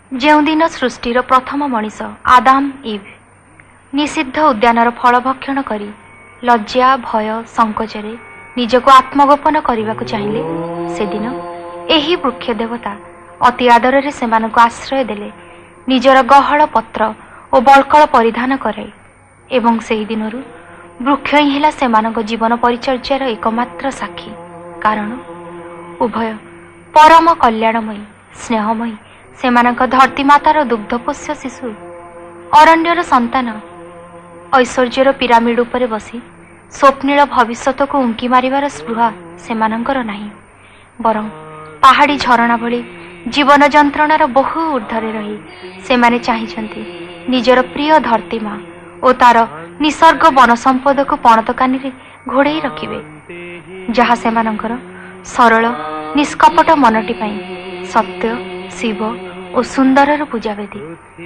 ଯେଉଁଦିନ ସୃଷ୍ଟିର ପ୍ରଥମ ମଣିଷ ଆଦାମ ଇଭ୍ ନିଷିଦ୍ଧ ଉଦ୍ୟାନର ଫଳ ଭକ୍ଷଣ କରି ଲଜ୍ଜା ଭୟ ସଙ୍କୋଚରେ ନିଜକୁ ଆତ୍ମଗୋପନ କରିବାକୁ ଚାହିଁଲେ, ସେଦିନ ଏହି ବୃକ୍ଷ ଦେବତା ଅତି ଆଦରରେ ସେମାନଙ୍କୁ ଆଶ୍ରୟ ଦେଲେ, ନିଜର ଗହଳ ପତ୍ର ଓ ବଳକଳ ପରିଧାନ କରାଇ। ଏବଂ ସେହି ଦିନରୁ ବୃକ୍ଷ ହିଁ ହେଲା ସେମାନଙ୍କ ଜୀବନ ପରିଚର୍ଯ୍ୟାର ଏକମାତ୍ର ସାକ୍ଷୀ। କାରଣ ଉଭୟ ପରମ କଲ୍ୟାଣମୟୀ ସ୍ନେହମୟୀ ସେମାନଙ୍କ ଧରତୀମାତାର ଦୁଗ୍ଧପୋଷ୍ୟ ଶିଶୁ, ଅରଣ୍ୟର ସନ୍ତାନ ଐଶ୍ୱର୍ଯ୍ୟର ପିରାମିଡ୍ ଉପରେ ବସି ସ୍ୱପ୍ନିଳ ଭବିଷ୍ୟତକୁ ଉଙ୍କି ମାରିବାର ସ୍ପୃହା ସେମାନଙ୍କର ନାହିଁ। ବରଂ ପାହାଡ଼ି ଝରଣା ଭଳି ଜୀବନ ଯନ୍ତ୍ରଣାର ବହୁ ଊର୍ଦ୍ଧ୍ୱରେ ରହି ସେମାନେ ଚାହିଁଛନ୍ତି ନିଜର ପ୍ରିୟ ଧରତୀମା ଓ ତାର ନିସର୍ଗ ବନ ସମ୍ପଦକୁ ପଣତକାନିରେ ଘୋଡ଼େଇ ରଖିବେ, ଯାହା ସେମାନଙ୍କର ସରଳ ନିଷ୍କପଟ ମନଟି ପାଇଁ ସତ୍ୟ, ଶିବ ଓ ସୁନ୍ଦରର ପୂଜାବେଦୀ।